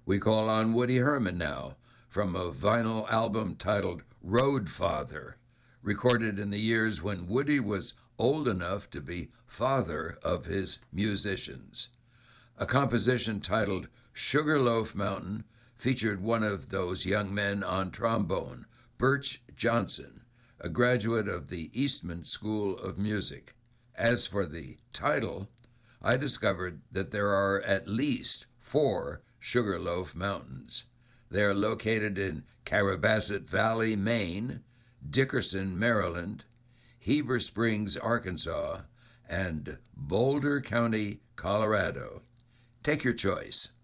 We call on Woody Herman now from a vinyl album titled Road Father, recorded in the years when Woody was old enough to be father of his musicians. A composition titled Sugarloaf Mountain featured one of those young men on trombone, Birch Johnson, a graduate of the Eastman School of Music. As for the title, I discovered that there are at least 4 Sugarloaf Mountains. They are located in Carrabassett Valley, Maine, Dickerson, Maryland, Heber Springs, Arkansas, and Boulder County, Colorado. Take your choice.